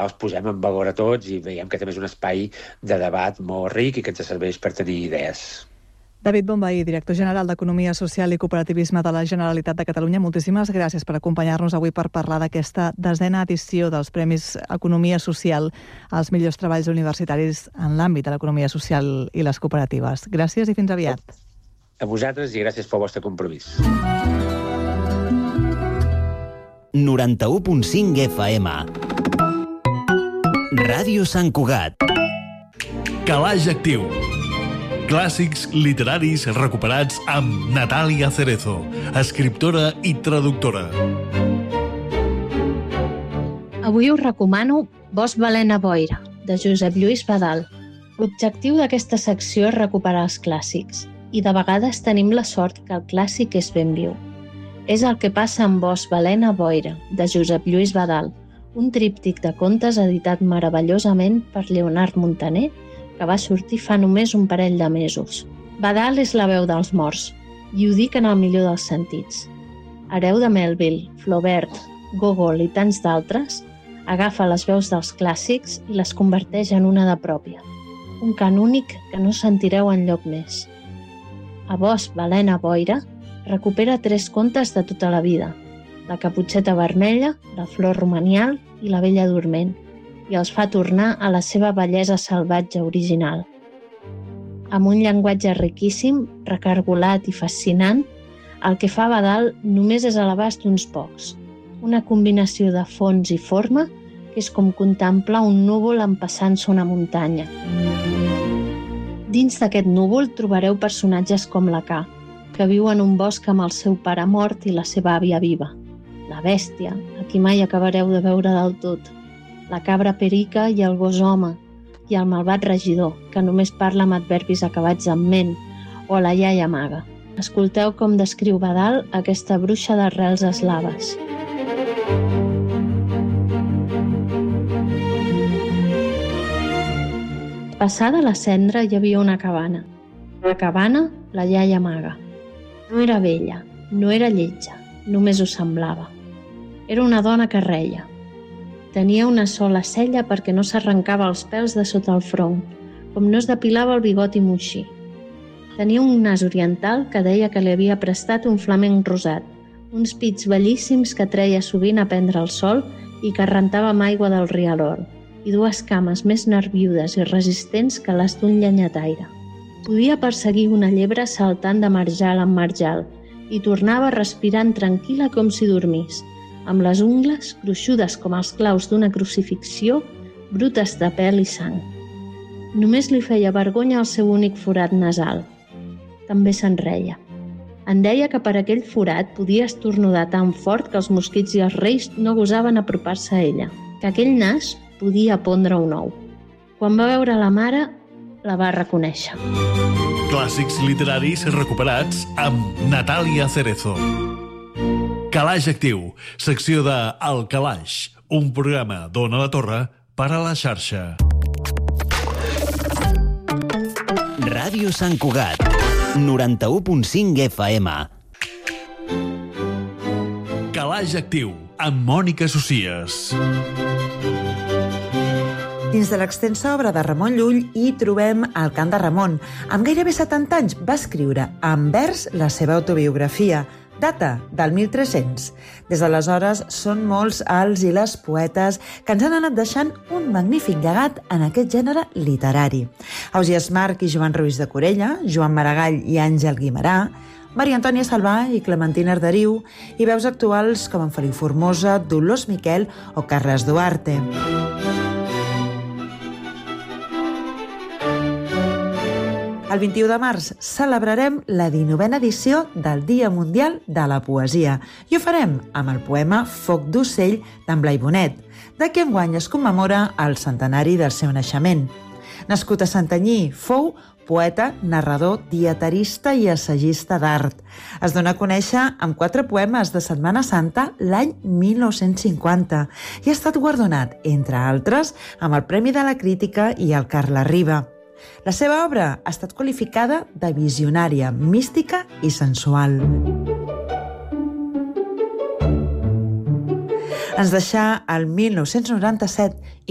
allà els posem en valor a tots i veiem que també és un espai de debat molt ric i que ens serveix per tenir idees. David Bonvehí, director general d'Economia Social i Cooperativisme de la Generalitat de Catalunya, moltíssimes gràcies per acompanyar-nos avui per parlar d'aquesta 10a edició dels Premis Economia Social als millors treballs universitaris en l'àmbit de l'economia social i les cooperatives. Gràcies i fins aviat. A vosaltres i gràcies pel vostre compromís. 91.5 FM Ràdio Sant Cugat. Calaix Actiu. Clàssics literaris recuperats amb Natàlia Cerezo, escriptora i traductora. Avui us recomano Bosc Balena Boira, de Josep Lluís Badal. L'objectiu d'aquesta secció és recuperar els clàssics, i de vegades tenim la sort que el clàssic és ben viu. És el que passa amb Bosc Balena Boira, de Josep Lluís Badal, un tríptic de contes editat meravellosament per Lleonard Montaner, que va sortir fa només un parell de mesos. Badal és la veu dels morts, i ho dic en el millor dels sentits. Hereu de Melville, Flaubert, Gogol i tants d'altres, agafa les veus dels clàssics i les converteix en una de pròpia. Un cant únic que no sentireu enlloc més. A Bosc Balena Boira recupera 3 contes de tota la vida: La Caputxeta Vermella, La Flor Romanial i La Bella Dorment, i els fa tornar a la seva bellesa salvatge original. Amb un llenguatge riquíssim, recargolat i fascinant, el que fa Badal només és a l'abast d'uns pocs. Una combinació de fons i forma que és com contemplar un núvol empassant-se una muntanya. Dins d'aquest núvol trobareu personatges com la Ca, que viu en un bosc amb el seu pare mort i la seva àvia viva. La Bèstia, a qui mai acabareu de veure del tot. La cabra perica i el gos home, i el malvat regidor, que només parla amb adverbis acabats en ment, o la iaia maga. Escolteu com descriu Badal aquesta bruixa d'arrels eslaves. Passada la cendra hi havia una cabana. La cabana, la iaia maga. No era vella, no era lletja, només ho semblava. Era una dona que reia. Tenia una sola cella perquè no s'arrencava els pèls de sota el front, com no es depilava el bigoti moixí. Tenia un nas oriental que deia que li havia prestat un flamenc rosat, uns pits bellíssims que treia sovint a prendre el sol i que rentava amb aigua del rialor, i 2 cames més nerviudes i resistents que les d'un llenyataire. Podia perseguir una llebre saltant de marjal en marjal i tornava respirant tranquil·la com si dormís, amb les ungles gruixudes com els claus d'una crucifixió, brutes de pèl i sang. Només li feia vergonya el seu únic forat nasal. També se'n reia. En deia que per aquell forat podia estornudar tan fort que els mosquits i els reis no gosaven apropar-se a ella, que aquell nas podia pondre un ou. Quan va veure la mare, la va reconèixer. Clàssics literaris recuperats amb Natàlia Cerezo. Calaix Actiu, secció de El Calaix, un programa d'Ona la Torre per a la xarxa. Ràdio Sant Cugat, 91.5 FM. Calaix Actiu, amb Mònica Socias. Dins de l'extensa obra de Ramon Llull hi trobem el Cant de Ramon. Amb gairebé 70 anys va escriure en vers la seva autobiografia, data del 1300. Des d'aleshores són molts els i les poetes que ens han anat deixant un magnífic llegat en aquest gènere literari. Ausiàs March i Joan Ruiz de Corella, Joan Maragall i Àngel Guimerà, Maria Antònia Salvà i Clementina Arderiu, i veus actuals com en Feliu Formosa, Dolors Miquel o Carles Duarte. El 21 de març celebrarem la 19a edició del Dia Mundial de la Poesia i ho farem amb el poema Foc d'ocell d'en Blai Bonet, de qui enguany es commemora el centenari del seu naixement. Nascut a Santanyí, fou poeta, narrador, dietarista i assagista d'art. Es dona a conèixer amb 4 poemes de Setmana Santa l'any 1950 i ha estat guardonat, entre altres, amb el Premi de la Crítica i el Carles Riba. La seva obra ha estat qualificada de visionària, mística i sensual. Ens deixà el 1997